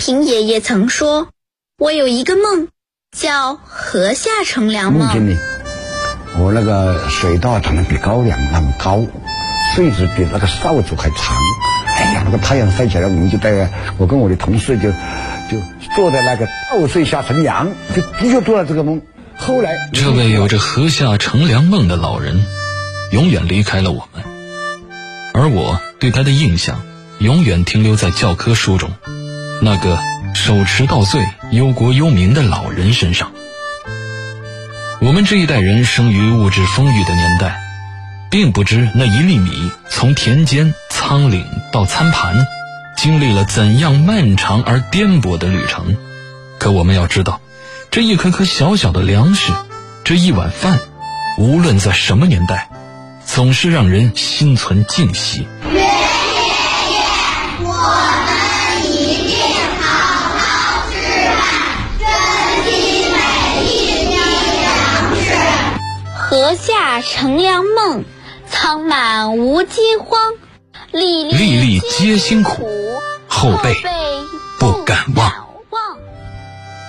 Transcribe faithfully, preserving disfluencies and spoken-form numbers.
平爷爷曾说，我有一个梦叫河下乘凉梦。 梦境里我那个水稻长得比高粱那么高，穗子比那个扫帚还长，哎呀，那个太阳晒起来，我们就在我跟我的同事就就坐在那个稻穗下乘凉，就就做了这个梦。后来这位有着河下乘凉梦的老人永远离开了我们，而我对他的印象永远停留在教科书中那个手持稻穗忧国忧民的老人身上。我们这一代人生于物质丰裕的年代，并不知那一粒米从田间仓廪到餐盘经历了怎样漫长而颠簸的旅程。可我们要知道，这一颗颗小小的粮食，这一碗饭，无论在什么年代，总是让人心存敬惜。 爷爷爷，我们一定好好吃饭，珍惜每一滴粮食。 河下乘凉梦，仓满无饥荒，粒粒粒皆辛苦，后辈不敢忘。